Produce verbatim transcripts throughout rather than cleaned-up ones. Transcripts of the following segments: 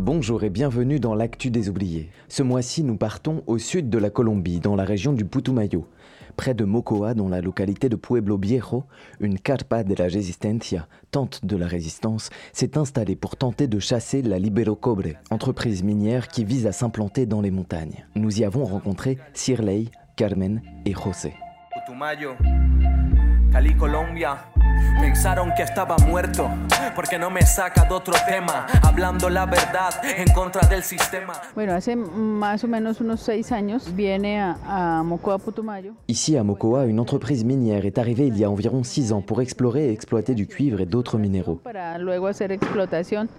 Bonjour et bienvenue dans l'actu des oubliés. Ce mois-ci, nous partons au sud de la Colombie, dans la région du Putumayo. Près de Mocoa, dans la localité de Pueblo Viejo, une carpa de la resistencia, tente de la résistance, s'est installée pour tenter de chasser la Libero Cobre, entreprise minière qui vise à s'implanter dans les montagnes. Nous y avons rencontré Shirley, Carmen et José. Putumayo, Cali, Colombia. Pensaron que estaba muerto porque no me saca de otro tema hablando la verdad en contra del sistema. Bueno, hace más o menos unos seis años viene a, a Mocoa Putumayo. Ici à Mocoa, une entreprise minière est arrivée il y a environ six ans pour explorer et exploiter du cuivre et d'autres minéraux. Para luego hacer explotación.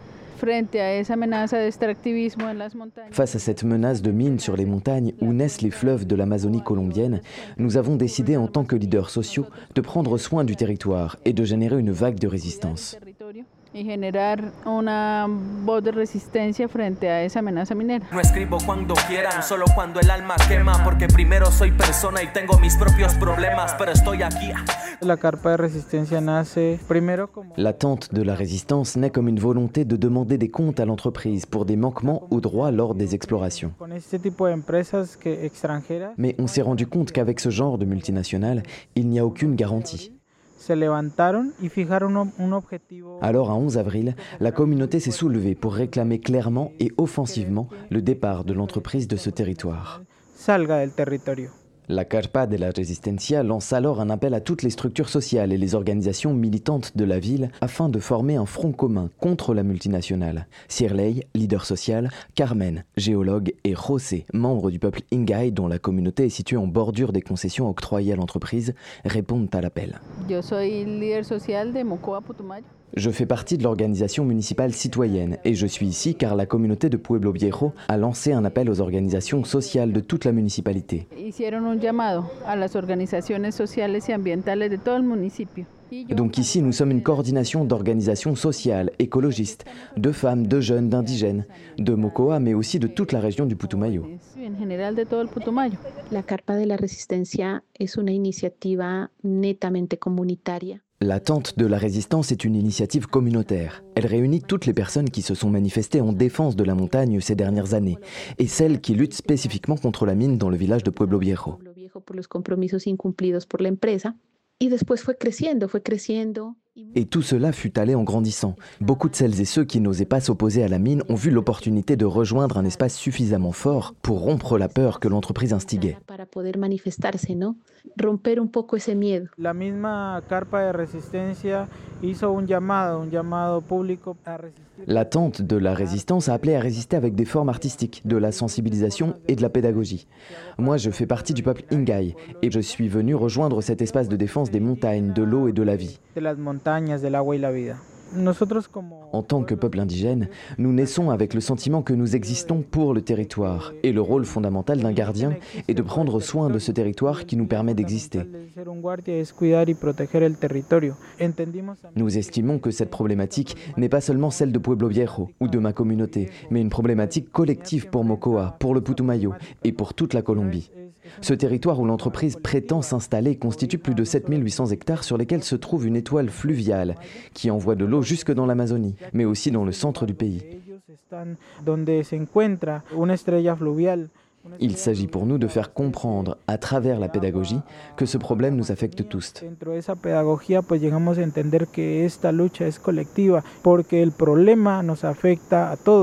Face à cette menace de mines sur les montagnes où naissent les fleuves de l'Amazonie colombienne, nous avons décidé en tant que leaders sociaux de prendre soin du territoire et de générer une vague de résistance. Y generar una voz de resistencia frente a esa amenaza minera. No escribo cuando quieran, solo cuando el alma quema, porque primero soy persona y tengo mis propios problemas, pero estoy aquí. La carpa de resistencia nace primero como... La tente de la résistance naît comme une volonté de demander des comptes à l'entreprise pour des manquements aux droits lors des explorations. Con este tipo de empresas que extranjeras. Mais on s'est rendu compte qu'avec ce genre de multinationales, il n'y a aucune garantie. Alors, à onze avril, la communauté s'est soulevée pour réclamer clairement et offensivement le départ de l'entreprise de ce territoire. Salga del territorio. La Carpa de la Resistencia lance alors un appel à toutes les structures sociales et les organisations militantes de la ville afin de former un front commun contre la multinationale. Shirley, leader social, Carmen, géologue et José, membre du peuple Ingay dont la communauté est située en bordure des concessions octroyées à l'entreprise, répondent à l'appel. Yo soy líder social de Mocoa Putumayo. Je fais partie de l'organisation municipale citoyenne et je suis ici car la communauté de Pueblo Viejo a lancé un appel aux organisations sociales de toute la municipalité. Hicieron un llamado a las organizaciones sociales y ambientales de todo el municipio. Donc ici, nous sommes une coordination d'organisations sociales, écologistes, de femmes, de jeunes, d'indigènes, de Mocoa, mais aussi de toute la région du Putumayo. La Carpa de la Resistencia es una iniciativa netamente comunitaria. La tente de la résistance est une initiative communautaire. Elle réunit toutes les personnes qui se sont manifestées en défense de la montagne ces dernières années et celles qui luttent spécifiquement contre la mine dans le village de Pueblo Viejo. Por los compromisos incumplidos por la empresa. Y después fue creciendo, fue creciendo. Et tout cela fut allé en grandissant. Beaucoup de celles et ceux qui n'osaient pas s'opposer à la mine ont vu l'opportunité de rejoindre un espace suffisamment fort pour rompre la peur que l'entreprise instiguait. Para poder manifestarse, ¿no? Romper un poco ese miedo. La misma Carpa de Resistencia hizo un llamado, un llamado público a resistir. La tente de la résistance a appelé à résister avec des formes artistiques, de la sensibilisation et de la pédagogie. Moi, je fais partie du peuple Ingay et je suis venu rejoindre cet espace de défense des montagnes, de l'eau et de la vie. En tant que peuple indigène, nous naissons avec le sentiment que nous existons pour le territoire et le rôle fondamental d'un gardien est de prendre soin de ce territoire qui nous permet d'exister. Nous estimons que cette problématique n'est pas seulement celle de Pueblo Viejo ou de ma communauté, mais une problématique collective pour Mocoa, pour le Putumayo et pour toute la Colombie. Ce territoire où l'entreprise prétend s'installer constitue plus de sept mille huit cents hectares sur lesquels se trouve une étoile fluviale qui envoie de l'eau jusque dans l'Amazonie, mais aussi dans le centre du pays. Il s'agit pour nous de faire comprendre, à travers la pédagogie, que ce problème nous affecte tous.